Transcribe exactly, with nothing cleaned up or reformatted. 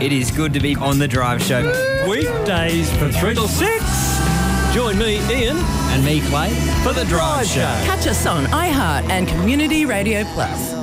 It is good to be on The Drive Show. Weekdays from three till six. Join me, Ian. And me, Clay, for The Drive Show. Catch us on iHeart and Community Radio Plus.